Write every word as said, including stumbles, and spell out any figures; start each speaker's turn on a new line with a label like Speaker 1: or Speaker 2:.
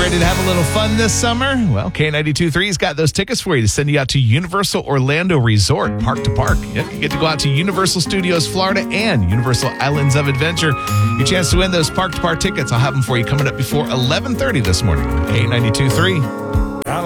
Speaker 1: ready to have a little fun this summer? Well, K ninety-two point three's got those tickets for you to send you out to Universal Orlando Resort, park to park. Yep, you get to go out to Universal Studios Florida and Universal Islands of Adventure. Your chance to win those park to park tickets, I'll have them for you coming up before eleven thirty this morning. K ninety-two point three.